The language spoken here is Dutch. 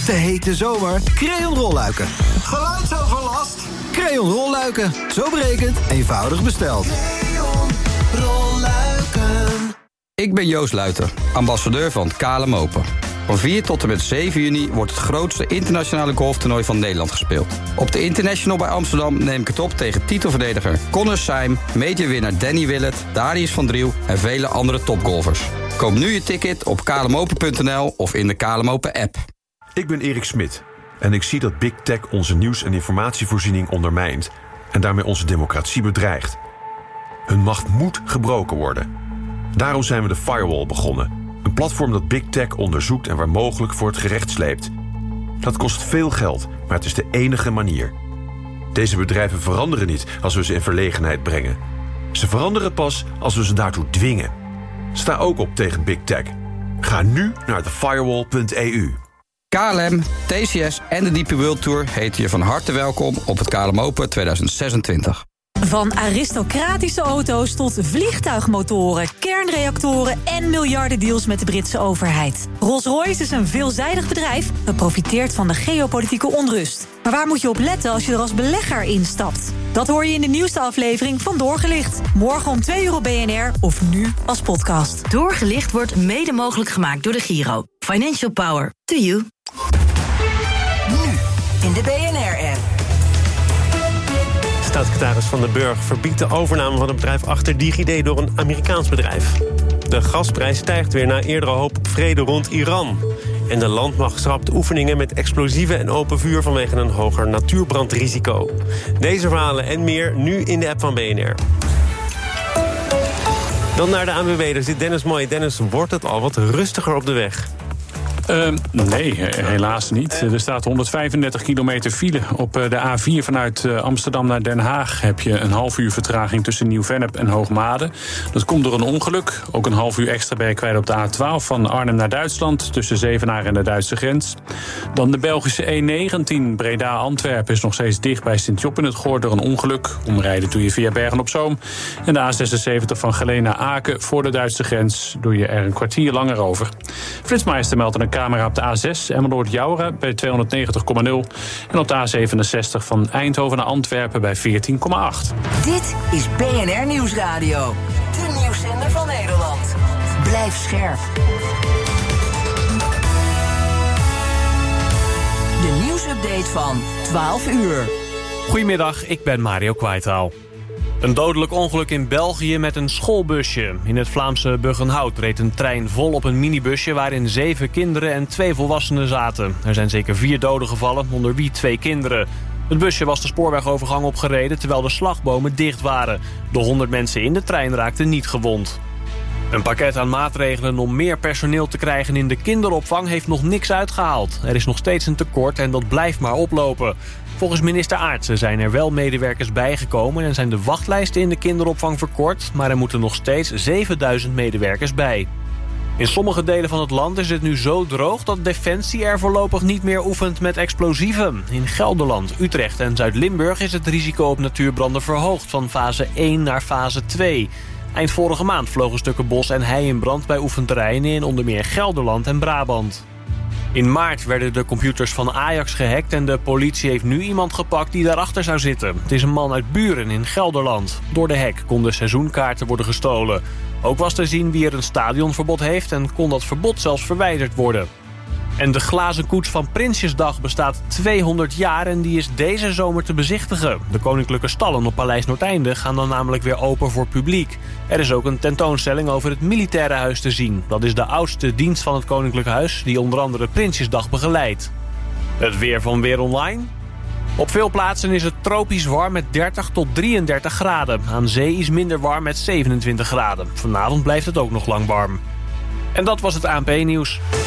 de hete zomer. Crayon rolluiken. Geluidsoverlast? Crayon rolluiken. Zo berekend, eenvoudig besteld. Crayon rolluiken. Ik ben Joost Luiter, ambassadeur van KLM Open. Van 4 tot en met 7 juni wordt het grootste internationale golftoernooi van Nederland gespeeld. Op de International bij Amsterdam neem ik het op tegen titelverdediger Connor Syme, majorwinnaar Danny Willett, Darius van Driel en vele andere topgolfers. Koop nu je ticket op klmopen.nl of in de KLM Open app. Ik ben Erik Smit en ik zie dat Big Tech onze nieuws- en informatievoorziening ondermijnt en daarmee onze democratie bedreigt. Hun macht moet gebroken worden. Daarom zijn we de Firewall begonnen. Een platform dat Big Tech onderzoekt en waar mogelijk voor het gerecht sleept. Dat kost veel geld, maar het is de enige manier. Deze bedrijven veranderen niet als we ze in verlegenheid brengen. Ze veranderen pas als we ze daartoe dwingen. Sta ook op tegen Big Tech. Ga nu naar thefirewall.eu. KLM, TCS en de DP World Tour heten je van harte welkom op het KLM Open 2026. Van aristocratische auto's tot vliegtuigmotoren, kernreactoren en miljardendeals met de Britse overheid. Rolls-Royce is een veelzijdig bedrijf dat profiteert van de geopolitieke onrust. Maar waar moet je op letten als je er als belegger instapt? Dat hoor je in de nieuwste aflevering van Doorgelicht. Morgen om 2 uur op BNR of nu als podcast. Doorgelicht wordt mede mogelijk gemaakt door de Giro. Financial power to you. Nu in de BNR-app. Staatssecretaris Van den Burg verbiedt de overname van het bedrijf achter DigiD door een Amerikaans bedrijf. De gasprijs stijgt weer na eerdere hoop op vrede rond Iran. En de landmacht schrapt oefeningen met explosieven en open vuur vanwege een hoger natuurbrandrisico. Deze verhalen en meer nu in de app van BNR. Dan naar de ANWB, daar zit Dennis Mooi. Dennis, wordt het al wat rustiger op de weg? Nee, helaas niet. Er staat 135 kilometer file. Op de A4 vanuit Amsterdam naar Den Haag heb je een half uur vertraging tussen Nieuw-Vennep en Hoogmade. Dat komt door een ongeluk. Ook een half uur extra ben je kwijt op de A12 van Arnhem naar Duitsland, tussen Zevenaar en de Duitse grens. Dan de Belgische E19 Breda-Antwerpen is nog steeds dicht bij Sint-Job in het Goor door een ongeluk. Omrijden doe je via Bergen-op-Zoom. En de A76 van Geleen naar Aken voor de Duitse grens doe je er een kwartier langer over. Flitsmeister meldt een camera op de A6 Emmeloord-Jouren bij 290,0. En op de A67 van Eindhoven naar Antwerpen bij 14,8. Dit is BNR Nieuwsradio. De nieuwszender van Nederland. Blijf scherp. De nieuwsupdate van 12 uur. Goedemiddag, ik ben Mario Kwaitaal. Een dodelijk ongeluk in België met een schoolbusje. In het Vlaamse Buggenhout reed een trein vol op een minibusje waarin 7 kinderen en 2 volwassenen zaten. Er zijn zeker 4 doden gevallen, onder wie 2 kinderen. Het busje was de spoorwegovergang opgereden terwijl de slagbomen dicht waren. De 100 mensen in de trein raakten niet gewond. Een pakket aan maatregelen om meer personeel te krijgen in de kinderopvang heeft nog niks uitgehaald. Er is nog steeds een tekort en dat blijft maar oplopen. Volgens minister Aartsen zijn er wel medewerkers bijgekomen en zijn de wachtlijsten in de kinderopvang verkort, maar er moeten nog steeds 7000 medewerkers bij. In sommige delen van het land is het nu zo droog dat Defensie er voorlopig niet meer oefent met explosieven. In Gelderland, Utrecht en Zuid-Limburg is het risico op natuurbranden verhoogd van fase 1 naar fase 2. Eind vorige maand vlogen stukken bos en hei in brand bij oefenterreinen in onder meer Gelderland en Brabant. In maart werden de computers van Ajax gehackt en de politie heeft nu iemand gepakt die daarachter zou zitten. Het is een man uit Buren in Gelderland. Door de hack konden seizoenkaarten worden gestolen. Ook was te zien wie er een stadionverbod heeft en kon dat verbod zelfs verwijderd worden. En de glazen koets van Prinsjesdag bestaat 200 jaar en die is deze zomer te bezichtigen. De koninklijke stallen op Paleis Noordeinde gaan dan namelijk weer open voor publiek. Er is ook een tentoonstelling over het militaire huis te zien. Dat is de oudste dienst van het koninklijk huis die onder andere Prinsjesdag begeleidt. Het weer van Weer Online. Op veel plaatsen is het tropisch warm met 30 tot 33 graden. Aan zee is minder warm met 27 graden. Vanavond blijft het ook nog lang warm. En dat was het ANP-nieuws.